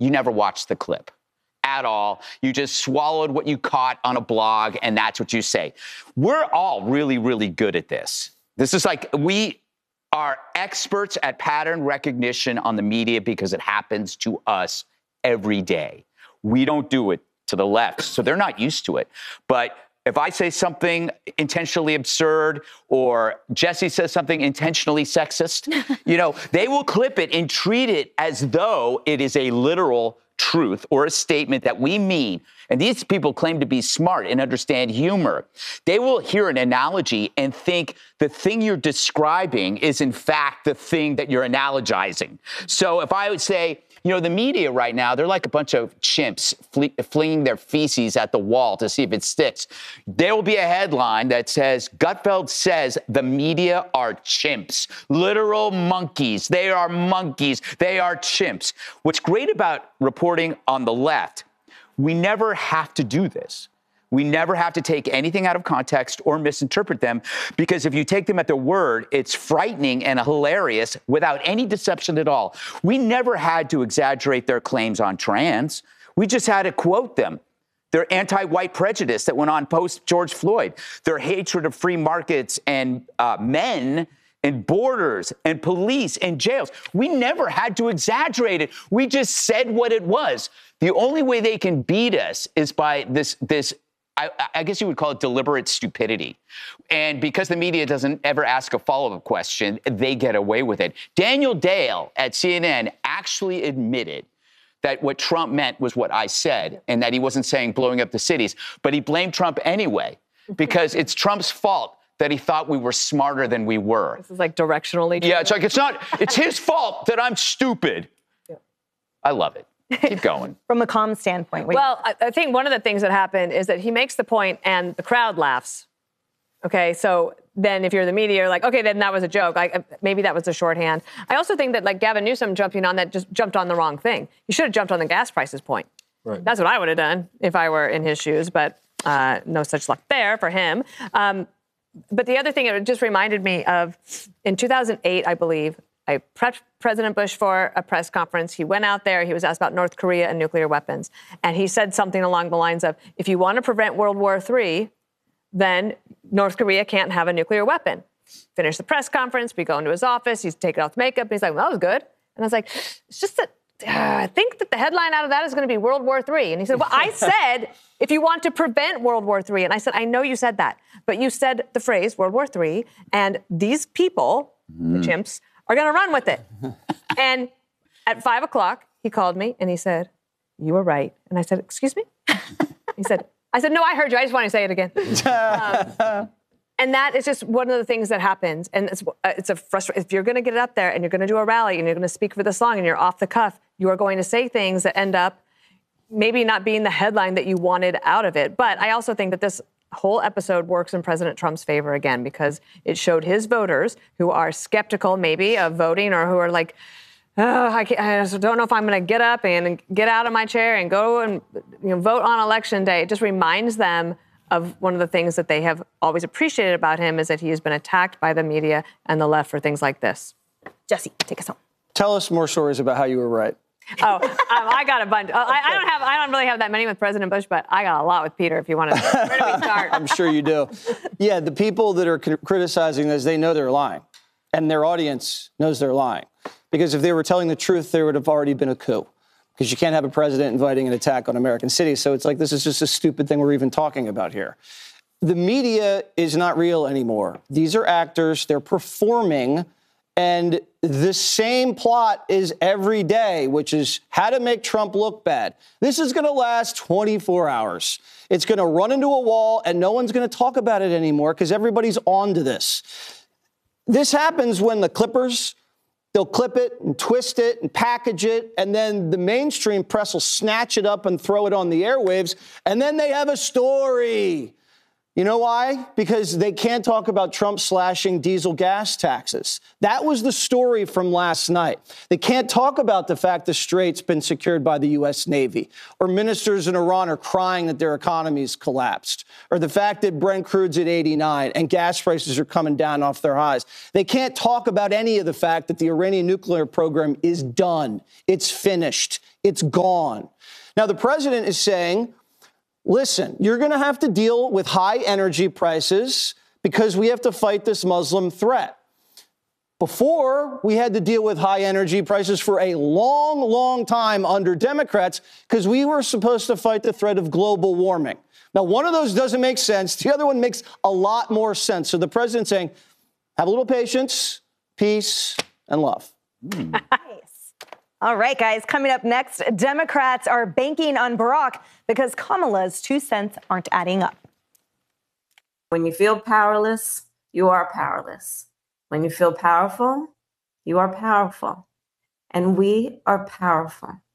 you never watched the clip at all. You just swallowed what you caught on a blog, and that's what you say. We're all really, really good at this. This is like, we are experts at pattern recognition on the media because it happens to us every day. We don't do it to the left, so they're not used to it. But if I say something intentionally absurd or Jesse says something intentionally sexist, they will clip it and treat it as though it is a literal truth or a statement that we mean. And these people claim to be smart and understand humor. They will hear an analogy and think the thing you're describing is, in fact, the thing that you're analogizing. So if I would say, the media right now, they're like a bunch of chimps flinging their feces at the wall to see if it sticks. There will be a headline that says, Gutfeld says the media are chimps, literal monkeys. They are monkeys. They are chimps. What's great about reporting on the left, we never have to do this. We never have to take anything out of context or misinterpret them, because if you take them at their word, it's frightening and hilarious without any deception at all. We never had to exaggerate their claims on trans. We just had to quote them. Their anti-white prejudice that went on post-George Floyd, their hatred of free markets and men and borders and police and jails. We never had to exaggerate it. We just said what it was. The only way they can beat us is by this I guess you would call it deliberate stupidity. And because the media doesn't ever ask a follow-up question, they get away with it. Daniel Dale at CNN actually admitted that what Trump meant was what I said, and that he wasn't saying blowing up the cities, but he blamed Trump anyway, because it's Trump's fault that he thought we were smarter than we were. This is like directionally true. Yeah, it's like, it's his fault that I'm stupid. Yeah. I love it. Keep going. From a calm standpoint. Well, I think one of the things that happened is that he makes the point and the crowd laughs. Okay, so then if you're the media, you're like, okay, then that was a joke. Maybe that was a shorthand. I also think that Gavin Newsom jumping on that just jumped on the wrong thing. He should have jumped on the gas prices point. Right. That's what I would have done if I were in his shoes, but no such luck there for him. But the other thing, it just reminded me of in 2008, I believe, I prepped President Bush for a press conference. He went out there. He was asked about North Korea and nuclear weapons. And he said something along the lines of, if you want to prevent World War III, then North Korea can't have a nuclear weapon. Finish the press conference. We go into his office. He's taking off makeup. And he's like, well, that was good. And I was like, it's just that I think that the headline out of that is going to be World War III. And he said, well, I said, if you want to prevent World War III. And I said, I know you said that. But you said the phrase World War III. And these people, the chimps, are going to run with it. And at 5 o'clock, he called me and he said, you were right. And I said, excuse me? I said, no, I heard you. I just want to say it again. And that is just one of the things that happens. And it's a frustration. If you're going to get up there and you're going to do a rally and you're going to speak for the song and you're off the cuff, you are going to say things that end up maybe not being the headline that you wanted out of it. But I also think that this whole episode works in President Trump's favor again, because it showed his voters who are skeptical maybe of voting, or who are like, oh, I just don't know if I'm going to get up and get out of my chair and go and vote on Election Day. It just reminds them of one of the things that they have always appreciated about him, is that he has been attacked by the media and the left for things like this. Jesse, take us home. Tell us more stories about how you were right. I got a bunch. I don't really have that many with President Bush, but I got a lot with Peter, if you want to. Where do we start? I'm sure you do. Yeah, the people that are criticizing this, they know they're lying. And their audience knows they're lying. Because if they were telling the truth, there would have already been a coup. Because you can't have a president inviting an attack on American cities. So it's like, this is just a stupid thing we're even talking about here. The media is not real anymore. These are actors. They're performing. And the same plot is every day, which is how to make Trump look bad. This is going to last 24 hours. It's going to run into a wall, and no one's going to talk about it anymore because everybody's on to this. This happens when the Clippers, they'll clip it and twist it and package it, and then the mainstream press will snatch it up and throw it on the airwaves, and then they have a story. You know why? Because they can't talk about Trump slashing diesel gas taxes. That was the story from last night. They can't talk about the fact the Strait's been secured by the U.S. Navy, or ministers in Iran are crying that their economies collapsed, or the fact that Brent crude's at 89 and gas prices are coming down off their highs. They can't talk about any of the fact that the Iranian nuclear program is done. It's finished. It's gone. Now, the president is saying, listen, you're going to have to deal with high energy prices because we have to fight this Muslim threat. Before, we had to deal with high energy prices for a long, long time under Democrats because we were supposed to fight the threat of global warming. Now, one of those doesn't make sense. The other one makes a lot more sense. So the president's saying, have a little patience, peace, and love. Nice. All right, guys, coming up next, Democrats are banking on Barack because Kamala's 2 cents aren't adding up. When you feel powerless, you are powerless. When you feel powerful, you are powerful. And we are powerful.